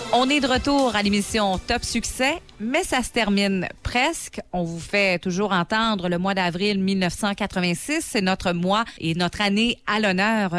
On est de retour à l'émission Top Succès, mais ça se termine presque. On vous fait toujours entendre le mois d'avril 1986. C'est notre mois et notre année à l'honneur